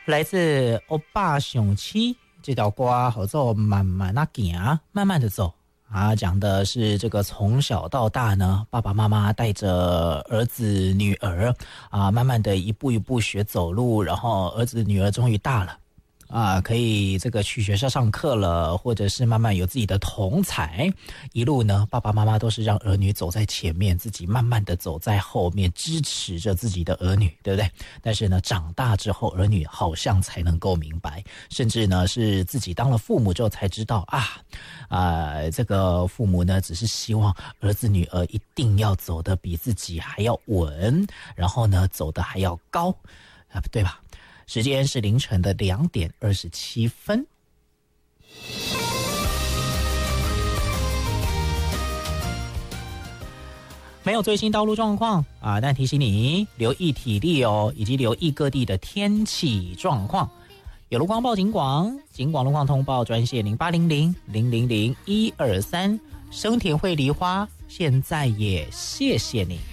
来自欧巴熊七这条歌好做慢慢那行，慢慢的走啊，讲的是这个从小到大呢，爸爸妈妈带着儿子女儿啊，慢慢的一步一步学走路，然后儿子女儿终于大了。可以这个去学校上课了，或者是慢慢有自己的同侪，一路呢，爸爸妈妈都是让儿女走在前面，自己慢慢的走在后面，支持着自己的儿女，对不对？但是呢，长大之后，儿女好像才能够明白，甚至呢，是自己当了父母之后才知道这个父母呢，只是希望儿子女儿一定要走得比自己还要稳，然后呢，走得还要高，对吧？时间是凌晨的2点27分。没有最新道路状况但提醒你留意体力哦，以及留意各地的天气状况。有路况报警广路况通报专线0800-000-123，生田汇梨花，现在也谢谢你。